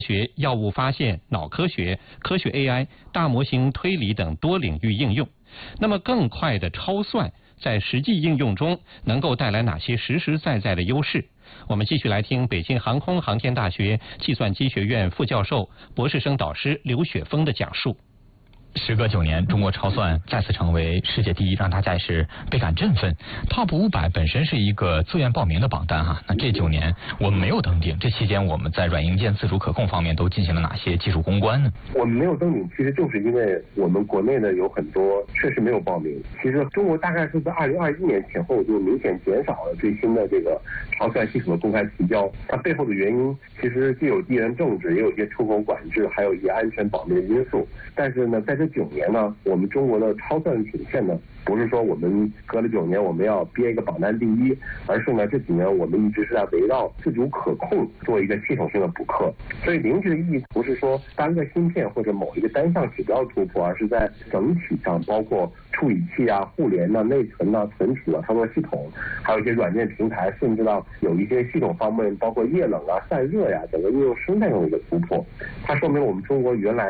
学、药物发现、脑科学、科学 AI、大模型推理等多领域应用。那么更快的超算在实际应用中能够带来哪些实实在在的优势？我们继续来听北京航空航天大学计算机学院副教授、博士生导师刘雪峰的讲述。 时隔9年，中国超算再次成为世界第一，让大家也是倍感振奋。Top 500本身是一个自愿报名的榜单哈，那这9年我们没有登顶，这期间我们在软硬件自主可控方面都进行了哪些技术攻关呢？ 我们没有登顶，其实就是因为我们国内呢有很多确实没有报名。其实中国大概是在2021年前后就明显减少了最新的这个超算系统的公开提交，它背后的原因其实既有地缘政治，也有一些出口管制，还有一些安全保密的因素。但是呢，在这9年呢，我们中国的超算曲线呢，不是说我们隔了9年我们要憋一个榜单第一，而是呢这几年我们一直是在围绕自主可控做一个系统性的补课。所以零级的意义不是说单个芯片或者某一个单项指标突破，而是在整体上包括处理器啊、互联啊、内存啊、存储啊、操作系统，还有一些软件平台，甚至到有一些系统方面包括液冷啊、散热呀，整个应用生态上的一个突破。它说明我们中国原来